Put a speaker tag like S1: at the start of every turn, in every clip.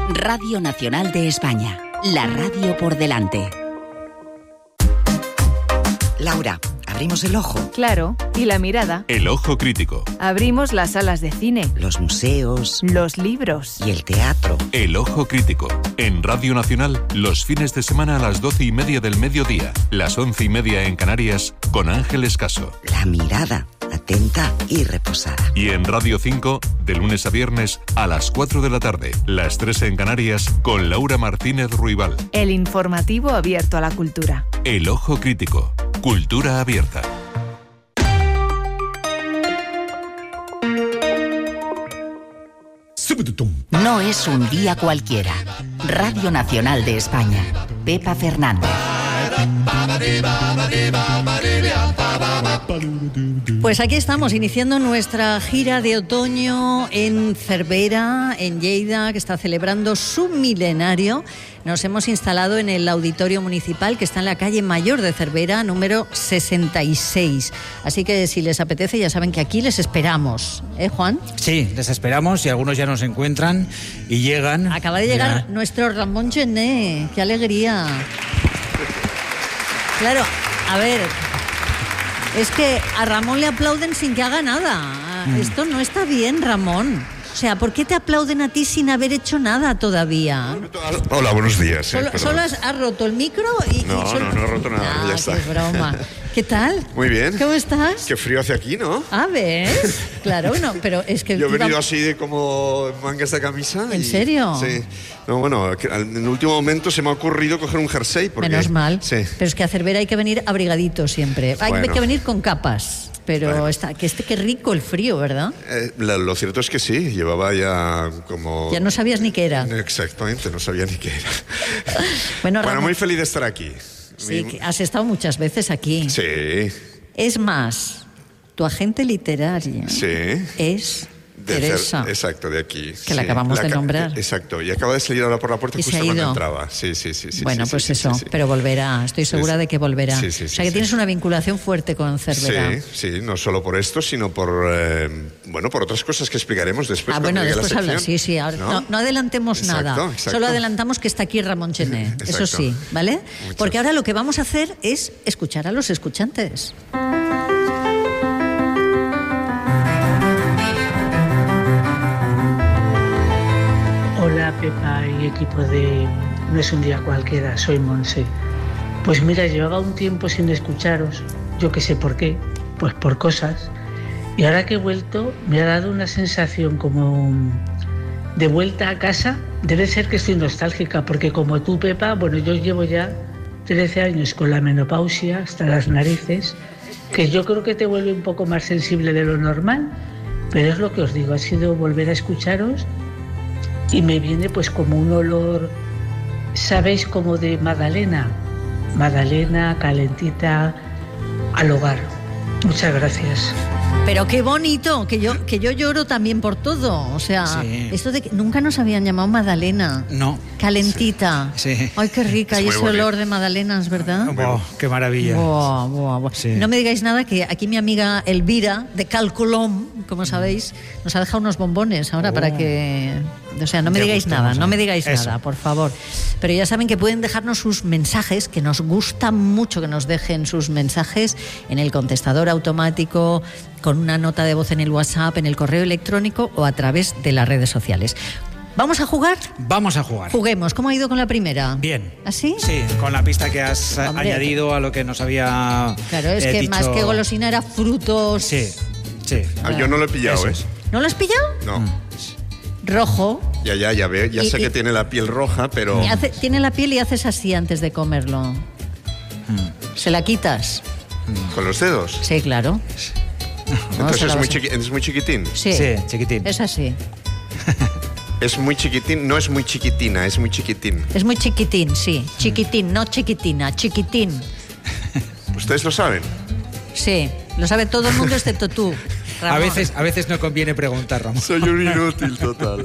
S1: Radio Nacional de España. La radio por delante.
S2: Laura, abrimos el ojo.
S3: Claro, y la mirada.
S4: El ojo crítico.
S3: Abrimos las salas de cine.
S2: Los museos.
S3: Los libros.
S2: Y el teatro.
S4: El ojo crítico. En Radio Nacional, los fines de semana a las 12:30 del mediodía, las 11:30 en Canarias, con Ángeles Caso.
S2: La mirada, atenta y reposada.
S4: Y en Radio 5, de lunes a viernes, a las 4 de la tarde, las 3 en Canarias, con Laura Martínez Ruibal.
S3: El informativo abierto a la cultura.
S4: El ojo crítico. Cultura abierta.
S1: No es un día cualquiera. Radio Nacional de España. Pepa Fernández.
S5: Pues aquí estamos, iniciando nuestra gira de otoño en Cervera, en Lleida, que está celebrando su milenario. Nos hemos instalado en el Auditorio Municipal, que está en la calle Mayor de Cervera, número 66. Así que si les apetece, ya saben que aquí les esperamos. ¿Eh, Juan?
S6: Sí, les esperamos y algunos ya nos encuentran y llegan.
S5: Acaba de llegar nuestro Ramón Gené. ¡Qué alegría! Claro, a ver, es que a Ramón le aplauden sin que haga nada. Esto no está bien, Ramón. O sea, ¿por qué te aplauden a ti sin haber hecho nada todavía?
S7: Hola, buenos días.
S5: Solo has roto el micro y...
S7: No he roto nada, ya está.
S5: Qué broma. ¿Qué tal?
S7: Muy bien.
S5: ¿Cómo estás?
S7: Qué frío hace aquí, ¿no?
S5: Ah, ¿ves? Claro, no, pero es que...
S7: Yo he venido así de como mangas de camisa.
S5: ¿En serio?
S7: Sí. No, bueno, en el último momento se me ha ocurrido coger un jersey porque...
S5: Menos mal.
S7: Sí.
S5: Pero es que a Cervera hay que venir abrigadito siempre. Hay que venir con capas. Pero
S7: bueno.
S5: Qué rico el frío, ¿verdad?
S7: Lo cierto es que sí, llevaba ya como...
S5: Ya no sabías ni qué era.
S7: Exactamente, no sabía ni qué era.
S5: Bueno, Ramón,
S7: muy feliz de estar aquí.
S5: Sí, has estado muchas veces aquí.
S7: Sí.
S5: Es más, tu agente literaria es Teresa.
S7: Exacto, de aquí.
S5: Que la acabamos de nombrar.
S7: Exacto, y acaba de salir ahora por la puerta justo cuando entraba. Sí.
S5: Bueno, pero volverá, estoy segura de que volverá. O sea que tienes una vinculación fuerte con Cervera.
S7: Sí, no solo por esto, sino por otras cosas que explicaremos después.
S5: Después hablas, sí. Ahora, no adelantemos nada.
S7: Exacto.
S5: Solo adelantamos que está aquí Ramón Gené. Eso sí, ¿vale? Porque ahora lo que vamos a hacer es escuchar a los escuchantes.
S8: Hola Pepa y equipo de No es un día cualquiera, soy Monse. Pues mira, llevaba un tiempo sin escucharos, yo que sé por qué, pues por cosas. Y ahora que he vuelto me ha dado una sensación como de vuelta a casa. Debe ser que estoy nostálgica, porque como tú, Pepa, bueno, yo llevo ya 13 años con la menopausia hasta las narices, que yo creo que te vuelve un poco más sensible de lo normal, pero es lo que os digo, ha sido volver a escucharos. Y me viene pues como un olor, ¿sabéis? Como de Magdalena calentita al hogar. Muchas gracias.
S5: Pero qué bonito, que yo lloro también por todo. O sea, esto de que nunca nos habían llamado Magdalena.
S6: No.
S5: Calentita.
S6: Sí.
S5: Ay, qué rica. Y ese olor de magdalenas, ¿verdad?
S6: Qué maravilla.
S5: Sí. No me digáis nada, que aquí mi amiga Elvira, de Calcolom, como sabéis, nos ha dejado unos bombones ahora para que... O sea, no me digáis nada, por favor. Pero ya saben que pueden dejarnos sus mensajes, que nos gusta mucho que nos dejen sus mensajes en el contestador automático, con una nota de voz en el WhatsApp, en el correo electrónico o a través de las redes sociales. ¿Vamos a jugar?
S6: Vamos a jugar.
S5: Juguemos. ¿Cómo ha ido con la primera?
S6: Bien.
S5: ¿Así?
S6: Sí, con la pista que has añadido a lo que nos había
S5: Claro, es que
S6: dicho...
S5: más que golosina era frutos.
S6: Sí.
S7: Yo no lo he pillado,
S6: Eso.
S5: ¿No lo has pillado?
S7: No.
S5: Rojo.
S7: Ya veo. Ya sé que tiene la piel roja, pero...
S5: Tiene la piel y haces así antes de comerlo. Se la quitas.
S7: ¿Con los dedos?
S5: Sí, claro.
S7: Entonces es muy chiquitín.
S5: Sí,
S6: chiquitín.
S5: Es así.
S7: Es muy chiquitín, no es muy chiquitina, es muy chiquitín.
S5: Es muy chiquitín, sí. Chiquitín, no chiquitina, chiquitín.
S7: ¿Ustedes lo saben?
S5: Sí, lo sabe todo el mundo excepto tú, Ramón.
S6: A veces no conviene preguntar, Ramón.
S7: Soy un inútil total.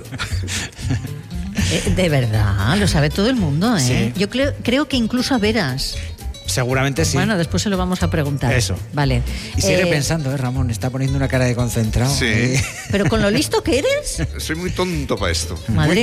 S5: De verdad, lo sabe todo el mundo, ¿eh?
S6: Sí.
S5: Yo creo que incluso a Veras.
S6: Seguramente sí.
S5: Bueno, después se lo vamos a preguntar.
S6: Eso.
S5: Vale.
S6: Y sigue pensando, Ramón, está poniendo una cara de concentrado.
S7: Sí.
S5: Pero con lo listo que eres.
S7: Soy muy tonto para esto.
S5: Madre